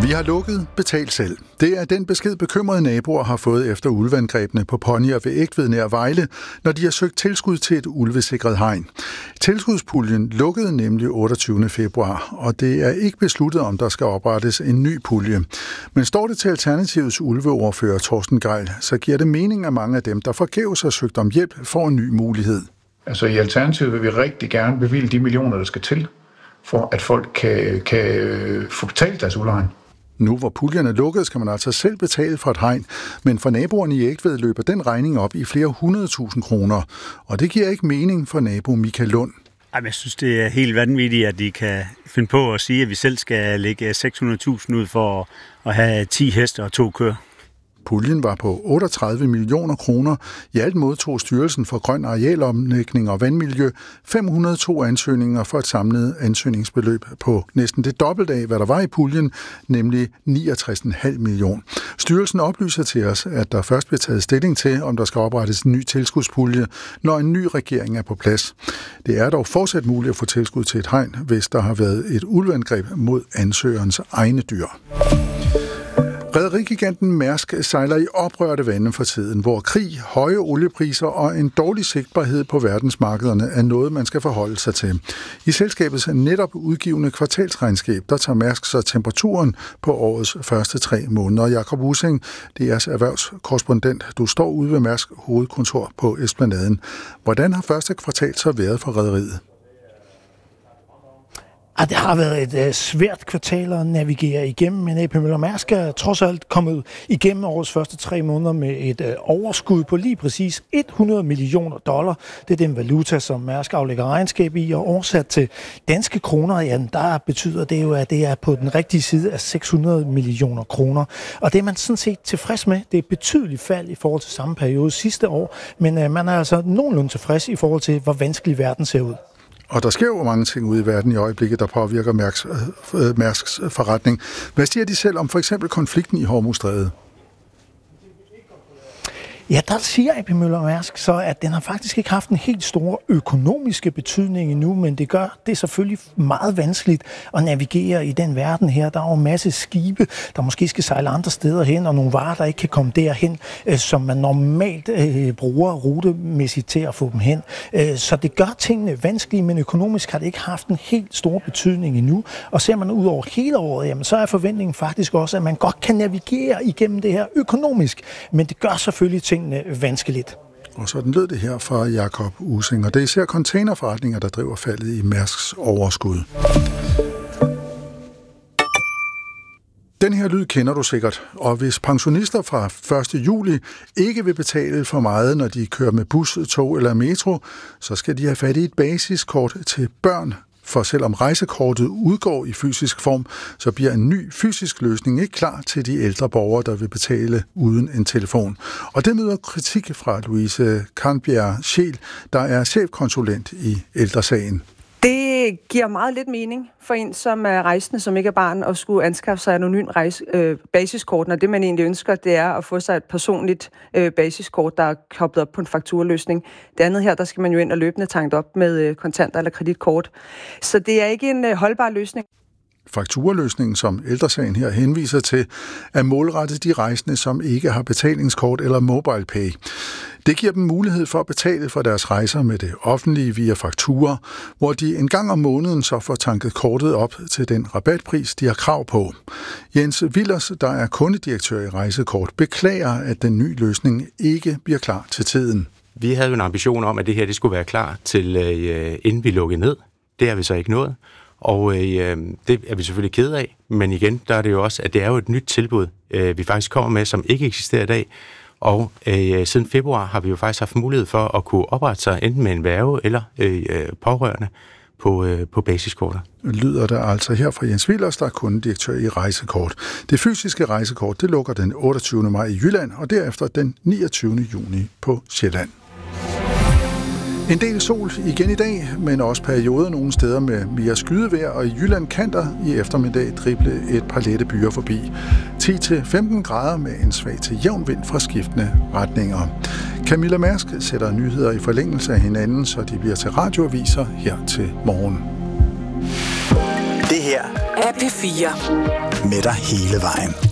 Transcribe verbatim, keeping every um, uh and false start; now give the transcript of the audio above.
Vi har lukket, betal selv. Det er den besked, bekymrede naboer har fået efter ulveangrebene på ponyer ved Ægtved nær Vejle, når de har søgt tilskud til et ulvesikret hegn. Tilskudspuljen lukkede nemlig otteogtyvende februar, og det er ikke besluttet, om der skal oprettes en ny pulje. Men står det til Alternativets ulveordfører Torsten Gejl, så giver det mening, at mange af dem, der forgæves har søgt om hjælp, får en ny mulighed. Altså i Alternativet vil vi rigtig gerne bevilge de millioner, der skal til, for at folk kan, kan få betalt deres ulvehegn. Nu hvor puljen er lukket, skal man altså selv betale for et hegn, men for naboerne i Ægtved løber den regning op i flere hundrede tusind kroner, og det giver ikke mening for nabo Michael Lund. Jamen, jeg synes, det er helt vanvittigt, at de kan finde på at sige, at vi selv skal lægge seks hundrede tusind ud for at have ti heste og to køer. Puljen var på otteogtredive millioner kroner. I alt modtog Styrelsen for Grøn Arealomlægning og Vandmiljø fem hundrede og to ansøgninger for et samlet ansøgningsbeløb på næsten det dobbelte af, hvad der var i puljen, nemlig niogtres komma fem millioner. Styrelsen oplyser til os, at der først bliver taget stilling til, om der skal oprettes en ny tilskudspulje, når en ny regering er på plads. Det er dog fortsat muligt at få tilskud til et hegn, hvis der har været et ulveangreb mod ansøgerens egne dyr. Rederigiganten Mærsk sejler i oprørte vande for tiden, hvor krig, høje oliepriser og en dårlig sigtbarhed på verdensmarkederne er noget, man skal forholde sig til. I selskabets netop udgivende kvartalsregnskab, der tager Mærsk så temperaturen på årets første tre måneder. Jakob Ussing, D R's erhvervskorrespondent, du står ude ved Mærsk hovedkontor på Esplanaden. Hvordan har første kvartal så været for rederiet? Ja, det har været et uh, svært kvartal at navigere igennem, men A P Møller Mærsk er trods alt kommet igennem årets første tre måneder med et uh, overskud på lige præcis hundrede millioner dollar. Det er den valuta, som Mærsk aflægger regnskab i, og oversat til danske kroner, ja, der betyder det jo, at det er på den rigtige side af seks hundrede millioner kroner. Og det er man sådan set tilfreds med. Det er et betydeligt fald i forhold til samme periode sidste år, men uh, man er altså nogenlunde tilfreds i forhold til, hvor vanskelig verden ser ud. Og der sker jo mange ting ude i verden i øjeblikket, der påvirker Mærsks, øh, Mærsks forretning. Hvad siger de selv om for eksempel konflikten i Hormuzstrædet? Ja, der siger A P Møller Mærsk så, at den har faktisk ikke haft en helt stor økonomiske betydning endnu, men det gør det selvfølgelig meget vanskeligt at navigere i den verden her. Der er jo en masse skibe, der måske skal sejle andre steder hen, og nogle varer, der ikke kan komme derhen, øh, som man normalt øh, bruger rutemæssigt til at få dem hen. Øh, så det gør tingene vanskelige, men økonomisk har det ikke haft en helt stor betydning endnu. Og ser man ud over hele året, jamen, så er forventningen faktisk også, at man godt kan navigere igennem det her økonomisk, men det gør selvfølgelig ting vanskeligt. Og sådan lød det her fra Jakob Ussing, og det er især containerforretninger, der driver faldet i Mærsks overskud. Den her lyd kender du sikkert, og hvis pensionister fra første juli ikke vil betale for meget, når de kører med bus, tog eller metro, så skal de have fat i et basiskort til børn. For selvom rejsekortet udgår i fysisk form, så bliver en ny fysisk løsning ikke klar til de ældre borgere, der vil betale uden en telefon. Og det møder kritik fra Louise Karnbjerg Scheel, der er chefkonsulent i Ældresagen. Det giver meget lidt mening for en, som er rejsende, som ikke er barn, og skulle anskaffe sig anonym rejse, øh, basiskort. Når det, man egentlig ønsker, det er at få sig et personligt øh, basiskort, der er koblet op på en fakturaløsning. Det andet her, der skal man jo ind og løbende tanke op med øh, kontanter eller kreditkort. Så det er ikke en øh, holdbar løsning. Fakturaløsningen, som Ældresagen her henviser til, er målrettet de rejsende, som ikke har betalingskort eller MobilePay. Det giver dem mulighed for at betale for deres rejser med det offentlige via fakturer, hvor de en gang om måneden så får tanket kortet op til den rabatpris, de har krav på. Jens Willers, der er kundedirektør i Rejsekort, beklager, at den nye løsning ikke bliver klar til tiden. Vi havde jo en ambition om, at det her det skulle være klar til øh, inden vi lukkede ned. Det har vi så ikke nået. Og øh, det er vi selvfølgelig ked af, men igen, der er det jo også, at det er jo et nyt tilbud, øh, vi faktisk kommer med, som ikke eksisterer i dag. Og øh, siden februar har vi jo faktisk haft mulighed for at kunne oprette sig enten med en værge eller øh, pårørende på, øh, på basiskorter. Lyder der altså her fra Jens Willers, der er kundedirektør i Rejsekort. Det fysiske rejsekort, det lukker den otteogtyvende maj i Jylland, og derefter den niogtyvende juni på Sjælland. En del sol igen i dag, men også perioder nogle steder med mere skydevejr, og i Jylland kan der i eftermiddag drible et par lette byer forbi. ti til femten grader med en svag til jævn vind fra skiftende retninger. Camilla Mærsk sætter nyheder i forlængelse af hinanden, så de bliver til radioaviser her til morgen. Det her er P fire. Med dig hele vejen.